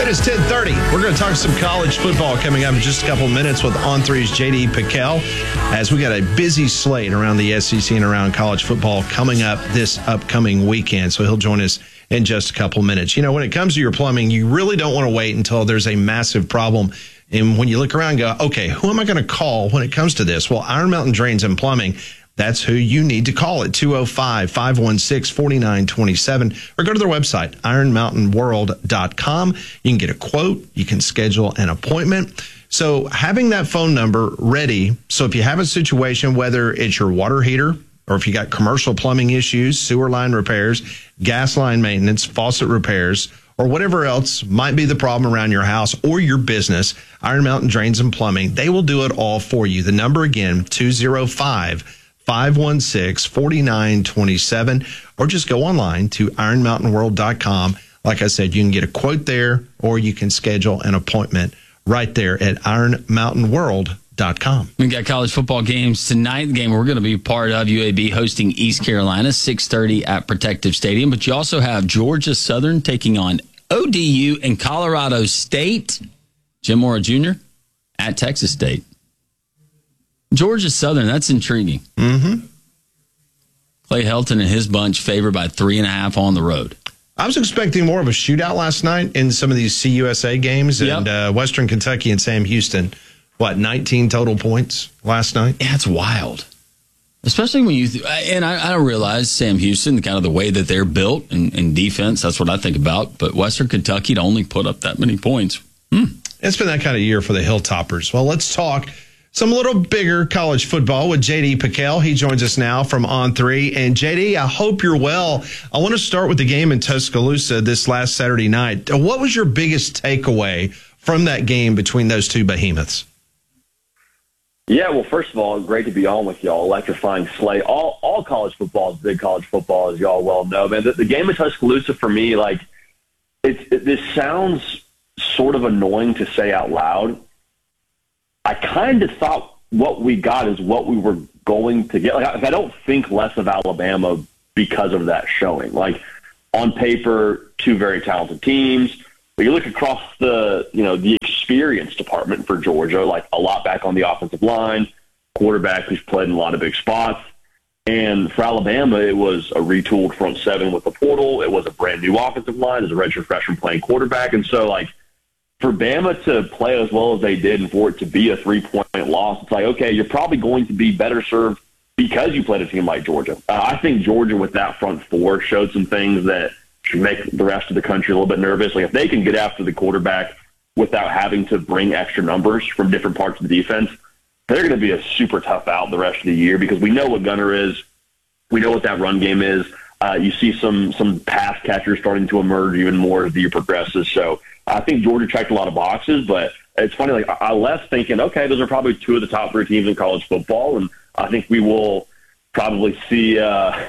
is 10:30. We're going to talk some college football coming up in just a couple of minutes with On3's J.D. Pickell, as we got a busy slate around the SEC and around college football coming up this upcoming weekend. So he'll join us in just a couple of minutes. You know, when it comes to your plumbing, you really don't want to wait until there's a massive problem. And when you look around and go, okay, who am I going to call when it comes to this? Well, Iron Mountain Drains and Plumbing, that's who you need to call at 205-516-4927, or go to their website, ironmountainworld.com. You can get a quote. You can schedule an appointment. So having that phone number ready, so if you have a situation, whether it's your water heater or if you got commercial plumbing issues, sewer line repairs, gas line maintenance, faucet repairs, or whatever else might be the problem around your house or your business, Iron Mountain Drains and Plumbing, they will do it all for you. The number again, 205-516-4927, or just go online to ironmountainworld.com. Like I said, you can get a quote there, or you can schedule an appointment right there at ironmountainworld.com. We got college football games tonight. The game we're going to be part of, UAB hosting East Carolina, 6:30 at Protective Stadium. But you also have Georgia Southern taking on ODU and Colorado State. Jim Mora Jr. at Texas State. Georgia Southern, that's intriguing. Mm-hmm. Clay Helton and his bunch favored by 3.5 on the road. I was expecting more of a shootout last night in some of these CUSA games. Yep. And Western Kentucky and Sam Houston, 19 total points last night? Yeah, it's wild. Especially when you, and I don't realize Sam Houston, kind of the way that they're built and defense, that's what I think about. But Western Kentucky to only put up that many points. It's been that kind of year for the Hilltoppers. Well, let's talk some little bigger college football with J.D. Pickell. He joins us now from On3. And J.D., I hope you're well. I want to start with the game in Tuscaloosa this last Saturday night. What was your biggest takeaway from that game between those two behemoths? Yeah, well, first of all, great to be on with y'all. Electrifying slate. All college football is big college football, as y'all well know. Man, the game in Tuscaloosa for me, this sounds sort of annoying to say out loud. I kind of thought what we got is what we were going to get. I don't think less of Alabama because of that showing. On paper, two very talented teams. But you look across the experience department for Georgia, a lot back on the offensive line, quarterback who's played in a lot of big spots. And for Alabama, it was a retooled front seven with the portal. It was a brand new offensive line as a redshirt freshman playing quarterback. And so, for Bama to play as well as they did and for it to be a 3-point loss, it's okay, you're probably going to be better served because you played a team like Georgia. I think Georgia with that front four showed some things that should make the rest of the country a little bit nervous. If they can get after the quarterback without having to bring extra numbers from different parts of the defense, they're going to be a super tough out the rest of the year because we know what Gunner is. We know what that run game is. You see some pass catchers starting to emerge even more as the year progresses. So I think Georgia checked a lot of boxes, but it's funny, I left thinking, okay, those are probably two of the top three teams in college football, and I think we will probably see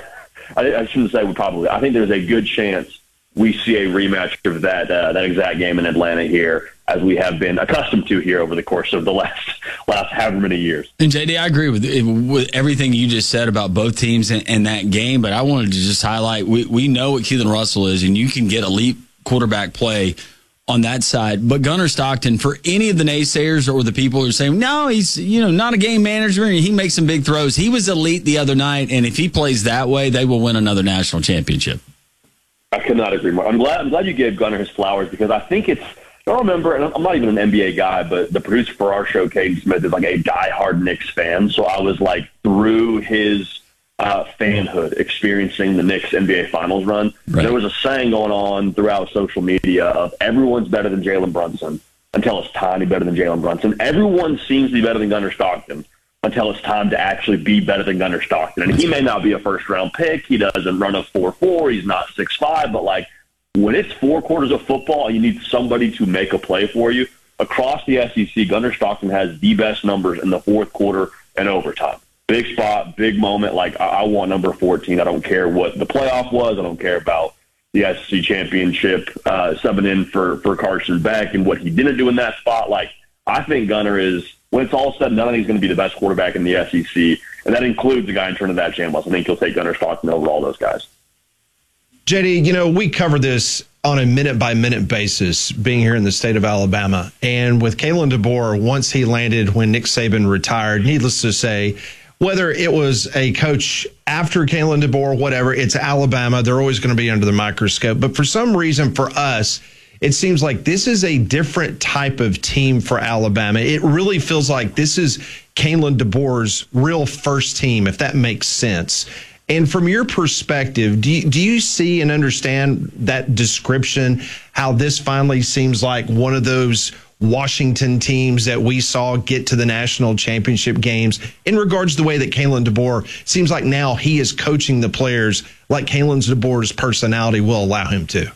I shouldn't say we probably. I think there's a good chance we see a rematch of that exact game in Atlanta here, as we have been accustomed to here over the course of the last however many years. And JD, I agree with everything you just said about both teams in that game, but I wanted to just highlight we know what Keelan Russell is, and you can get elite quarterback play on that side. But Gunnar Stockton, for any of the naysayers or the people who are saying, no, he's not a game manager and he makes some big throws, he was elite the other night, and if he plays that way, they will win another national championship. I could not agree more. I'm glad you gave Gunnar his flowers, because I think I don't remember, and I'm not even an NBA guy, but the producer for our show, Caden Smith, is a diehard Knicks fan. So I was through his fanhood experiencing the Knicks NBA Finals run. Right. There was a saying going on throughout social media of everyone's better than Jalen Brunson until it's time to be better than Jalen Brunson. Everyone seems to be better than Gunnar Stockton until it's time to actually be better than Gunnar Stockton. And he may not be a first-round pick. He doesn't run a 4.4. He's not 6'5". But, when it's 4 quarters of football, you need somebody to make a play for you. Across the SEC, Gunnar Stockton has the best numbers in the fourth quarter and overtime. Big spot, big moment. I want number 14. I don't care what the playoff was. I don't care about the SEC championship, subbing in for Carson Beck and what he didn't do in that spot. I think Gunnar is, when it's all said and done, I think he's going to be the best quarterback in the SEC, and that includes the guy in Trinidad Chambliss. I think he'll take Gunnar Stockton over all those guys. JD, we cover this on a minute-by-minute basis being here in the state of Alabama. And with Kalen DeBoer, once he landed when Nick Saban retired, needless to say, whether it was a coach after Kalen DeBoer, whatever, it's Alabama. They're always going to be under the microscope. But for some reason, for us, it seems like this is a different type of team for Alabama. It really feels like this is Kalen DeBoer's real first team, if that makes sense. And from your perspective, do you see and understand that description, how this finally seems like one of those Washington teams that we saw get to the national championship games in regards to the way that Kalen DeBoer seems like now he is coaching the players like Kalen DeBoer's personality will allow him to?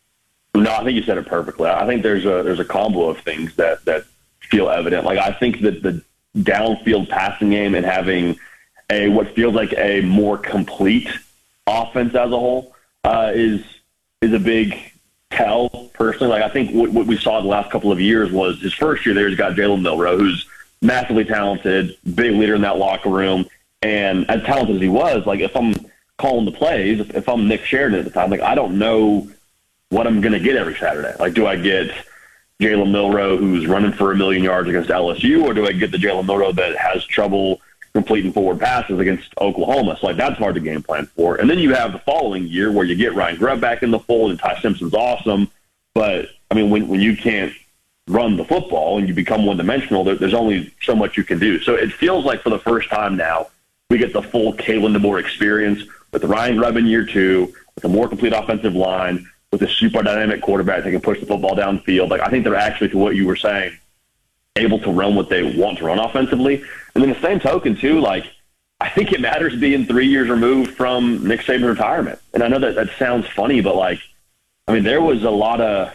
No, I think you said it perfectly. I think there's a combo of things that feel evident. Like, I think that the downfield passing game and having what feels like a more complete offense as a whole is a big tell, personally. Like, I think what we saw the last couple of years was his first year there, he's got Jalen Milroe, who's massively talented, big leader in that locker room. And as talented as he was, like, if I'm calling the plays, if I'm Nick Sheridan at the time, like, I don't know what I'm going to get every Saturday. Like, do I get Jalen Milroe, who's running for 1 million yards against LSU, or do I get the Jalen Milroe that has trouble completing forward passes against Oklahoma? So, like, that's hard to game plan for. And then you have the following year where you get Ryan Grubb back in the fold, and Ty Simpson's awesome. But, I mean, when you can't run the football and you become one-dimensional, there's only so much you can do. So it feels like for the first time now, we get the full Kalen DeBoer experience with Ryan Grubb in year 2, with a more complete offensive line, with a super dynamic quarterback that can push the football downfield. Like, I think they're actually, to what you were saying, able to run what they want to run offensively. And then the same token, too, like, I think it matters being 3 years removed from Nick Saban's retirement. And I know that sounds funny, but, like, I mean, there was a lot of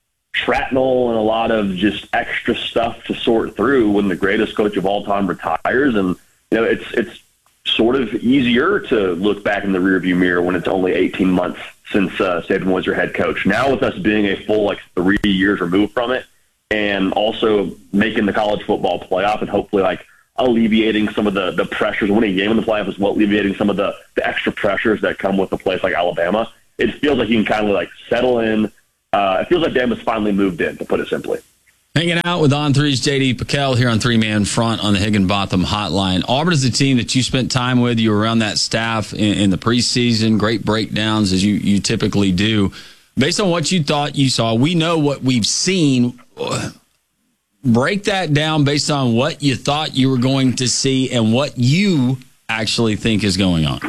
shrapnel and a lot of just extra stuff to sort through when the greatest coach of all time retires. And, you know, it's sort of easier to look back in the rearview mirror when it's only 18 months since Saban was your head coach. Now, with us being a full, 3 years removed from it, and also making the college football playoff and hopefully, alleviating some of the pressures, winning a game in the playoff, as well, alleviating some of the extra pressures that come with a place like Alabama, it feels like you can kind of, settle in. It feels like Bama's finally moved in, to put it simply. Hanging out with On3's J.D. PicKell here on Three Man Front on the Higginbotham Hotline. Auburn is the team that you spent time with. You were around that staff in the preseason. Great breakdowns, as you typically do. Based on what you thought you saw, we know what we've seen. Break that down based on what you thought you were going to see and what you actually think is going on.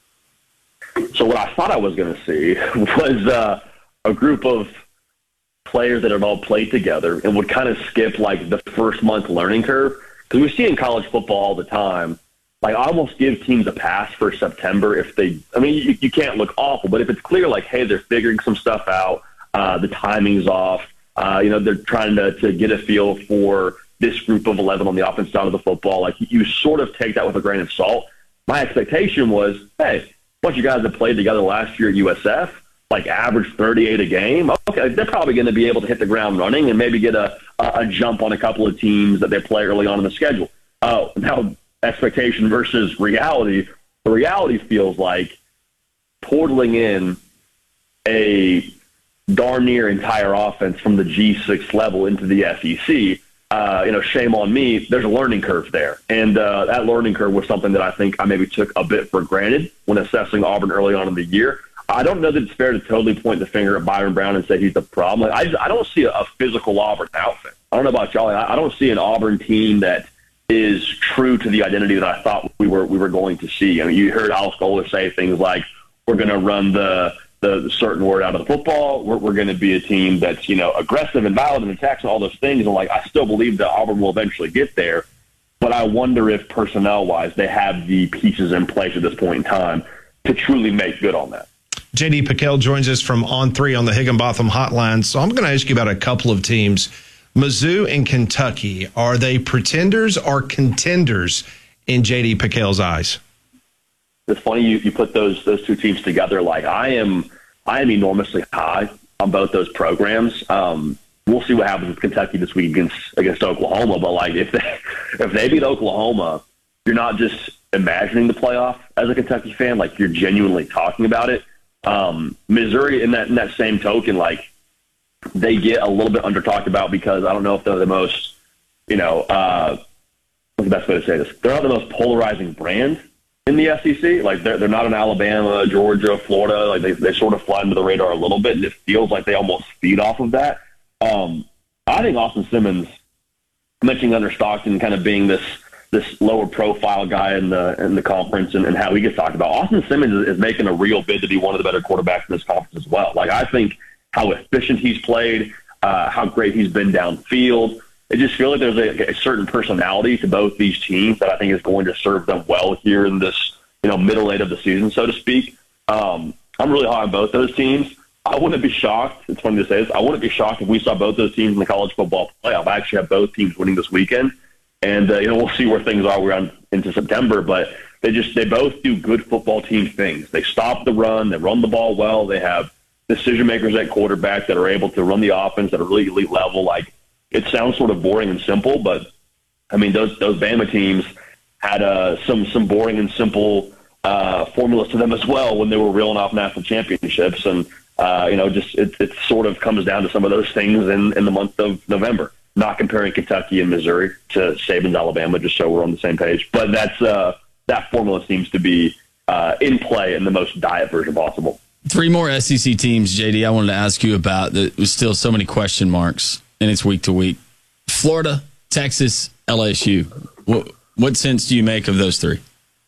So what I thought I was going to see was a group of players that had all played together and would kind of skip the first month learning curve. Because we see in college football all the time, I almost give teams a pass for September if they, I mean, you can't look awful, but if it's clear, hey, they're figuring some stuff out, the timing's off, they're trying to get a feel for this group of 11 on the offense side of the football, you sort of take that with a grain of salt. My expectation was, hey, a bunch of guys that played together last year at USF, average 38 a game. Okay, they're probably going to be able to hit the ground running and maybe get a jump on a couple of teams that they play early on in the schedule. Oh, now expectation versus reality. The reality feels like portaling in a darn near entire offense from the G6 level into the SEC. Shame on me. There's a learning curve there. And that learning curve was something that I think I maybe took a bit for granted when assessing Auburn early on in the year. I don't know that it's fair to totally point the finger at Byron Brown and say he's the problem. I don't see a physical Auburn outfit. I don't know about y'all. I don't see an Auburn team that is true to the identity that I thought we were going to see. I mean, you heard Al Scholar say things like, we're going to run the certain word out of the football. We're going to be a team that's, aggressive and violent and attacks and all those things. And I still believe that Auburn will eventually get there. But I wonder if personnel-wise they have the pieces in place at this point in time to truly make good on that. J.D. PicKell joins us from On3 on the Higginbotham Hotline. So I'm going to ask you about a couple of teams. Mizzou and Kentucky, are they pretenders or contenders in J.D. PicKell's eyes? It's funny you put those two teams together. I am enormously high on both those programs. We'll see what happens with Kentucky this week against Oklahoma. But if they beat Oklahoma, you're not just imagining the playoff as a Kentucky fan. You're genuinely talking about it. Missouri, in that same token, like, they get a little bit under talked about because I don't know if they're the most, what's the best way to say this? They're not the most polarizing brand in the SEC. Like, they're not in Alabama, Georgia, Florida. Like, they sort of fly under the radar a little bit, and it feels like they almost feed off of that. I think Austin Simmons, mentioning under Stockton kind of being this lower profile guy in the conference and how he gets talked about, Austin Simmons is making a real bid to be one of the better quarterbacks in this conference as well. Like, I think how efficient he's played, how great he's been downfield. It just feels like there's a certain personality to both these teams that I think is going to serve them well here in this, middle eight of the season, so to speak. I'm really high on both those teams. I wouldn't be shocked. It's funny to say this. I wouldn't be shocked if we saw both those teams in the college football playoff. I actually have both teams winning this weekend, and we'll see where things are. We're on into September, but they both do good football team things. They stop the run. They run the ball well. They have decision makers at quarterback that are able to run the offense at a really elite level. Like, it sounds sort of boring and simple, but I mean, those Bama teams had some boring and simple formulas to them as well when they were reeling off national championships. And it sort of comes down to some of those things in the month of November. Not comparing Kentucky and Missouri to Saban's Alabama, just so we're on the same page. But that formula seems to be in play in the most diet version possible. 3 more SEC teams, JD, I wanted to ask you about. There's still so many question marks, and it's week to week. Florida, Texas, LSU. What sense do you make of those 3?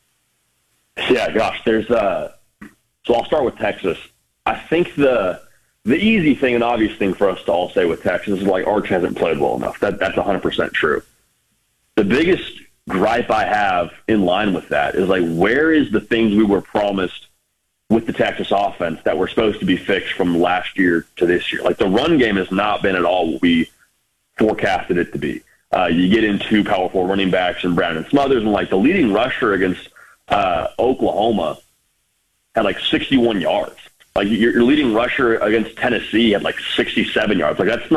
Yeah, gosh, so I'll start with Texas. I think the easy thing and obvious thing for us to all say with Texas is, like, Arch hasn't played well enough. That's 100% true. The biggest gripe I have in line with that is, like, where is the things we were promised with the Texas offense that were supposed to be fixed from last year to this year? Like, the run game has not been at all what we forecasted it to be. You get into powerful running backs and Brandon Smothers, and, like, the leading rusher against Oklahoma had, like, 61 yards. Like, your leading rusher against Tennessee had, like, 67 yards. Like, that's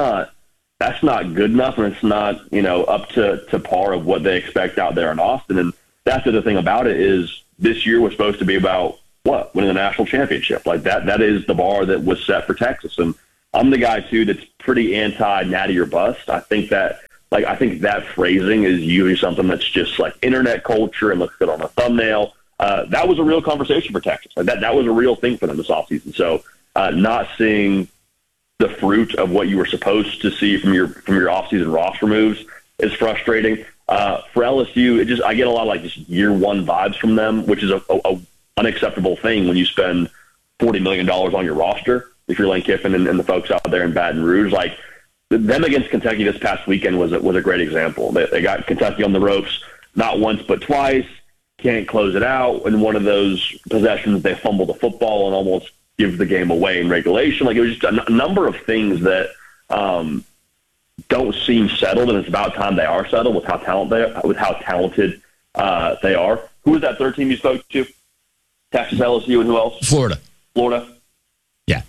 not good enough, and it's not, up to par of what they expect out there in Austin. And that's the other thing about it is this year was supposed to be about winning the national championship. Like, that is the bar that was set for Texas. And I'm the guy too that's pretty anti natty or bust. I think that phrasing is usually something that's just like internet culture and looks good on a thumbnail. That was a real conversation for Texas. Like, that was a real thing for them this offseason. So not seeing the fruit of what you were supposed to see from your offseason roster moves is frustrating. For LSU, I get a lot of, like, just year one vibes from them, which is a unacceptable thing when you spend $40 million on your roster. If you're Lane Kiffin and the folks out there in Baton Rouge, like, them against Kentucky this past weekend was a great example. They got Kentucky on the ropes not once but twice. Can't close it out. In one of those possessions, they fumble the football and almost give the game away in regulation. Like, it was just a number of things that don't seem settled, and it's about time they are settled with how talented they are. Who was that third team you spoke to? Texas, LSU, and who else? Florida. Yeah.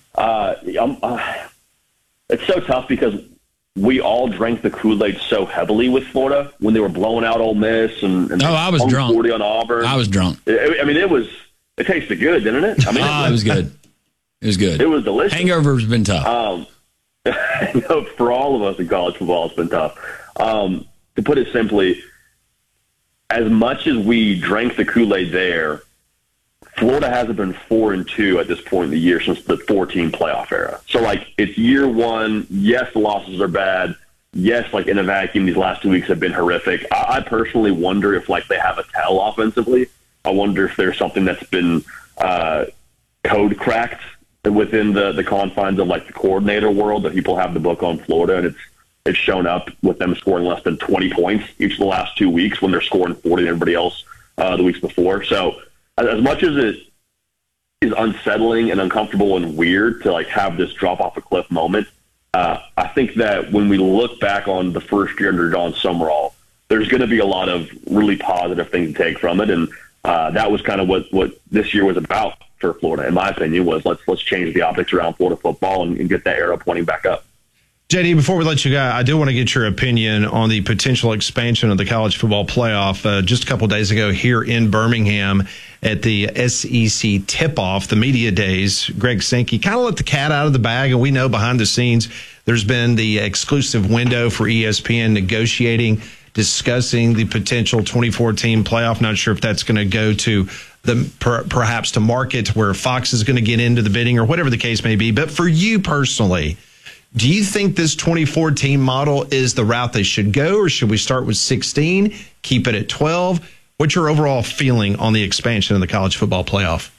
It's so tough because we all drank the Kool-Aid so heavily with Florida when they were blowing out Ole Miss and I was drunk. 40 on Auburn. I was drunk. It tasted good, didn't it? I mean, it was good. It was good. It was delicious. Hangover's been tough. For all of us in college football, it's been tough. To put it simply, as much as we drank the Kool-Aid there, Florida hasn't been 4-2 at this point in the year since the 14 playoff era. So, like, it's year one. Yes, the losses are bad. Yes, like, in a vacuum, these last 2 weeks have been horrific. I personally wonder if, like, they have a tell offensively. I wonder if there's something that's been code cracked within the confines of, like, the coordinator world, that people have the book on Florida, and it's shown up with them scoring less than 20 points each of the last 2 weeks when they're scoring 40 and everybody else the weeks before. So, as much as it is unsettling and uncomfortable and weird to, like, have this drop off a cliff moment, I think that when we look back on the first year under Don Summerall, there's going to be a lot of really positive things to take from it. And that was kind of what this year was about for Florida, in my opinion, was let's change the optics around Florida football and get that arrow pointing back up. JD, before we let you go, I do want to get your opinion on the potential expansion of the college football playoff. Just a couple of days ago here in Birmingham at the SEC tip-off, the media days, Greg Sankey kind of let the cat out of the bag, and we know behind the scenes there's been the exclusive window for ESPN negotiating, discussing the potential 24-team playoff. Not sure if that's going to go to perhaps to market where Fox is going to get into the bidding or whatever the case may be. But for you personally, do you think this 24-team model is the route they should go, or should we start with 16, keep it at 12? What's your overall feeling on the expansion of the college football playoff?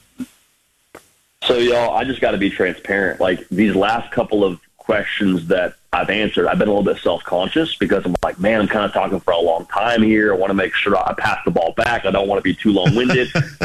So, y'all, I just got to be transparent. Like, these last couple of questions that I've answered, I've been a little bit self-conscious because I'm like, man, I'm kind of talking for a long time here. I want to make sure I pass the ball back. I don't want to be too long-winded.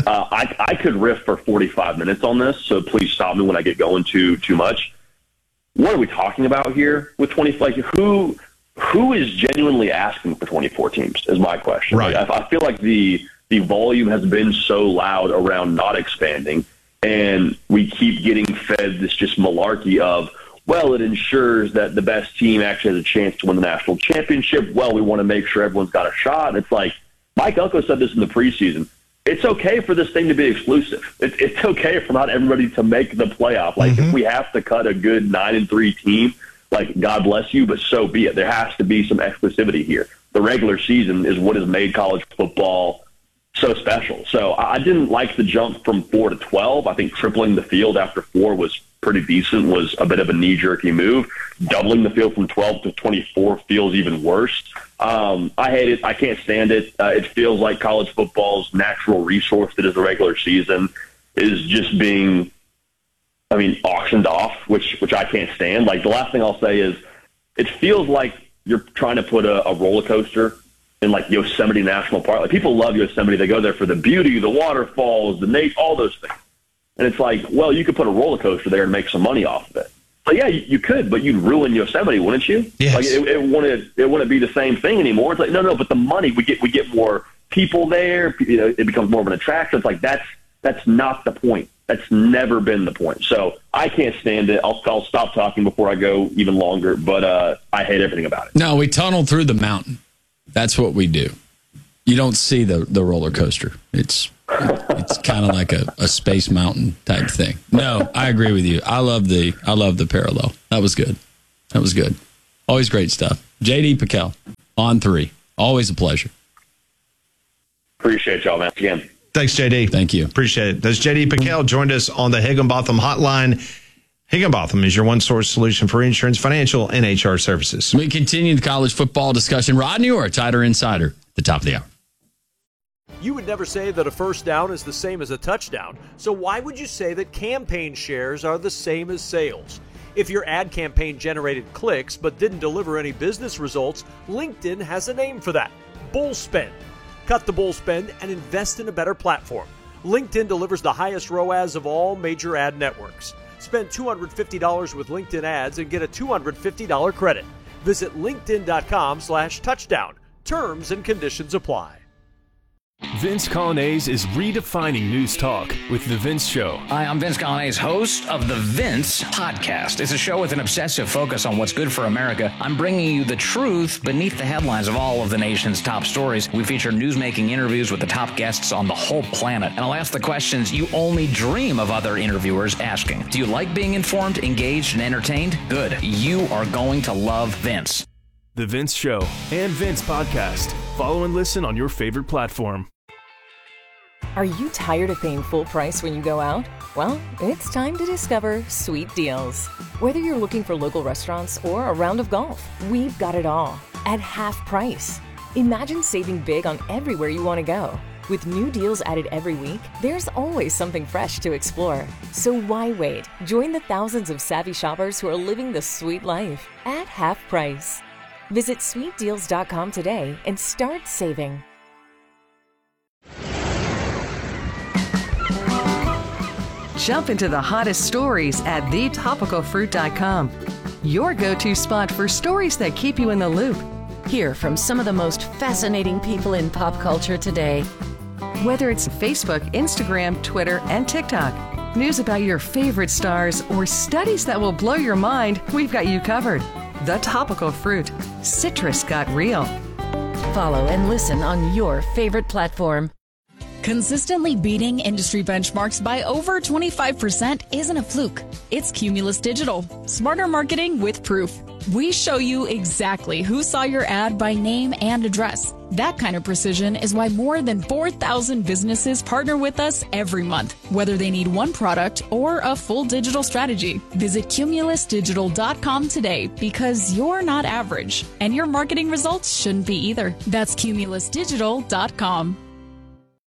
I could riff for 45 minutes on this, so please stop me when I get going too much. What are we talking about here with 20? Like, who is genuinely asking for 24 teams is my question. Right. Like, I feel like the volume has been so loud around not expanding, and we keep getting fed this just malarkey of, well, it ensures that the best team actually has a chance to win the national championship. Well, we want to make sure everyone's got a shot. And it's like, Mike Elko said this in the preseason. It's okay for this thing to be exclusive. It's okay for not everybody to make the playoff. Like, if we have to cut a good 9-3 team, like, God bless you, but so be it. There has to be some exclusivity here. The regular season is what has made college football so special. So I didn't like the jump from 4 to 12. I think tripling the field after 4 was pretty decent, was a bit of a knee-jerky move. Doubling the field from 12 to 24 feels even worse. I hate it. I can't stand it. It feels like college football's natural resource that is the regular season is just being, auctioned off, which I can't stand. Like, the last thing I'll say is it feels like you're trying to put a roller coaster in, like, Yosemite National Park. Like, people love Yosemite. They go there for the beauty, the waterfalls, all those things. And it's like, well, you could put a roller coaster there and make some money off of it. But yeah, you could, but you'd ruin Yosemite, wouldn't you? Yes. Like, it wouldn't be the same thing anymore. It's like, no, but the money, we get more people there. It becomes more of an attraction. It's like, that's not the point. That's never been the point. So I can't stand it. I'll stop talking before I go even longer, but I hate everything about it. No, we tunnel through the mountain. That's what we do. You don't see the roller coaster. It's kind of like a space mountain type thing. No, I agree with you. I love the parallel. That was good. Always great stuff. JD PicKell on 3. Always a pleasure. Appreciate y'all, man. Again. Thanks, JD. Thank you. Appreciate it. That's JD PicKell joined us on the Higginbotham Hotline. Higginbotham is your one-source solution for insurance, financial, and HR services. We continue the college football discussion. Rodney or a tighter insider at the top of the hour. You would never say that a first down is the same as a touchdown, so why would you say that campaign shares are the same as sales? If your ad campaign generated clicks but didn't deliver any business results, LinkedIn has a name for that: bull spend. Cut the bull spend and invest in a better platform. LinkedIn delivers the highest ROAS of all major ad networks. Spend $250 with LinkedIn ads and get a $250 credit. Visit linkedin.com/touchdown. Terms and conditions apply. Vince Colonnese is redefining news talk with The Vince Show. Hi, I'm Vince Colonnese, host of The Vince Podcast. It's a show with an obsessive focus on what's good for America. I'm bringing you the truth beneath the headlines of all of the nation's top stories. We feature newsmaking interviews with the top guests on the whole planet. And I'll ask the questions you only dream of other interviewers asking. Do you like being informed, engaged, and entertained? Good. You are going to love Vince. The Vince Show and Vince Podcast. Follow and listen on your favorite platform. Are you tired of paying full price when you go out? Well, it's time to discover Sweet Deals. Whether you're looking for local restaurants or a round of golf, we've got it all at half price. Imagine saving big on everywhere you want to go. With new deals added every week, there's always something fresh to explore. So why wait? Join the thousands of savvy shoppers who are living the sweet life at half price. Visit sweetdeals.com today and start saving. Jump into the hottest stories at thetopicalfruit.com. Your go-to spot for stories that keep you in the loop. Hear from some of the most fascinating people in pop culture today. Whether it's Facebook, Instagram, Twitter, and TikTok. News about your favorite stars or studies that will blow your mind, we've got you covered. The Topical Fruit. Citrus got real. Follow and listen on your favorite platform. Consistently beating industry benchmarks by over 25% isn't a fluke. It's Cumulus Digital. Smarter marketing with proof. We show you exactly who saw your ad by name and address. That kind of precision is why more than 4,000 businesses partner with us every month, whether they need one product or a full digital strategy. Visit cumulusdigital.com today because you're not average, and your marketing results shouldn't be either. That's cumulusdigital.com.